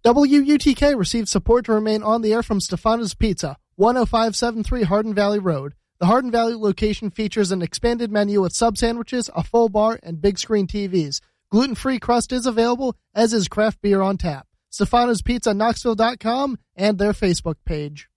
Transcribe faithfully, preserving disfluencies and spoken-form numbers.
W U T K received support to remain on the air from Stefano's Pizza, one oh five seven three Hardin Valley Road. The Hardin Valley location features an expanded menu with sub sandwiches, a full bar, and big screen T Vs. Gluten-free crust is available, as is craft beer on tap. Stefano's Pizza Knoxville dot com and their Facebook page.